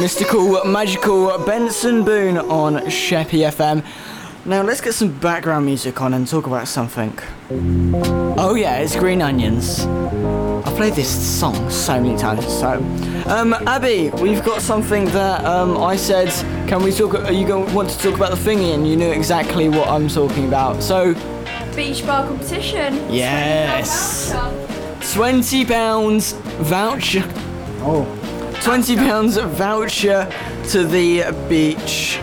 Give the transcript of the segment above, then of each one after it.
mystical, magical Benson Boone on Sheppy FM. Now let's get some background music on and talk about something. Oh yeah, it's Green Onions. I've played this song so many times. So, Abby, we've got something that I said, can we talk, are you going to want to talk about the thingy? And you knew exactly what I'm talking about. So, beach bar competition. Yes. £20 voucher. Oh. £20 voucher to the beach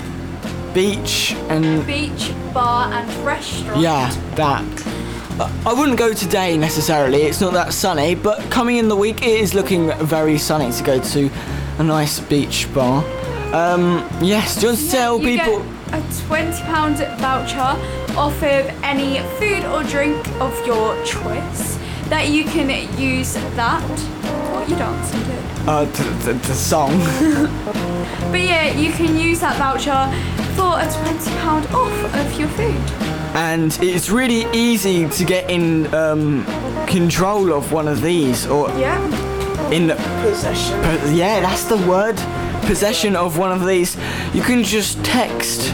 bar and restaurant. Yeah, that. I wouldn't go today necessarily, it's not that sunny, but coming in the week it is looking very sunny to go to a nice beach bar. Yes, do you want to tell people? Get a £20 voucher off of any food or drink of your choice that you can use that. What are you dancing to? The song. But yeah, you can use that voucher for a £20 off of your food. And it's really easy to get in control of one of these, or in possession. Yeah, that's the word. Possession of one of these. You can just text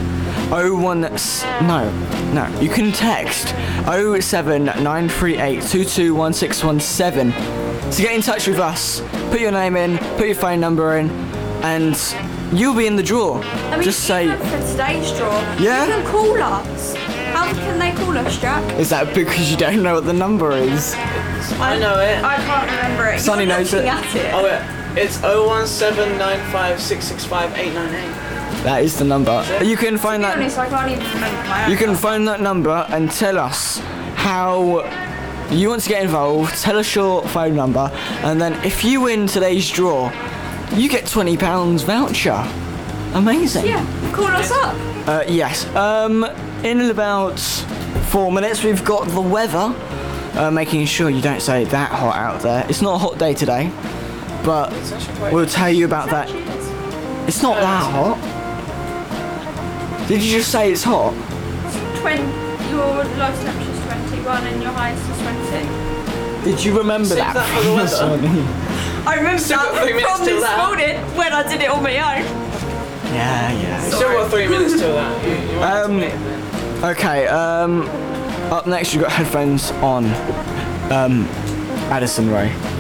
you can text 07938221617 to get in touch with us. Put your name in, put your phone number in, and you'll be in the draw. I mean, just say for today's draw. Yeah. You can call us. How can they call us, Jack? Is that because you don't know what the number is? I know it. I can't remember it. Sonny knows it. At it. Oh yeah, it's 01795665898. That is the number. You can find To be that. honest, I can't even remember my own. You can find that number and tell us how you want to get involved. Tell us your phone number, and then if you win today's draw, you get £20 voucher. Amazing. Yeah, call us up. Yes. In about 4 minutes, we've got the weather. Making sure you don't say that hot out there. It's not a hot day today, but we'll tell you about that. It's not that hot. Did you just say it's hot? 20. Your lowest temperature is 21 and your highest is 20. Did you remember Save that? that for the weather. I remember Still got 3 minutes from till this that. morning when I did it on my own. Yeah. Still got 3 minutes till that. You want to Okay, up next you've got headphones on, Addison Rae.